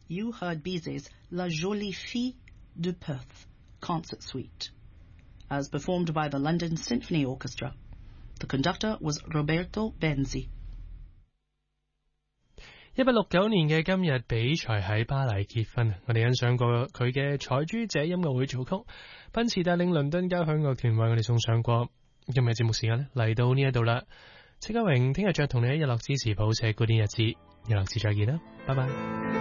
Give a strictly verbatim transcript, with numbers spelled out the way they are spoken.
You heard Bizet's La Jolie Fille de Perth concert suite, as performed by the London Symphony Orchestra. The conductor was Roberto Benzi. 一八六九年嘅今日，比賽喺巴黎結婚。我哋欣賞過佢嘅《彩珠姐》音樂會組曲，奔馳帶領倫敦交響樂團為我哋送上過。今日節目時間咧嚟到呢一度啦，戚家榮聽日再同你喺日落之時譜寫古典日誌，日落之再見啦，拜拜。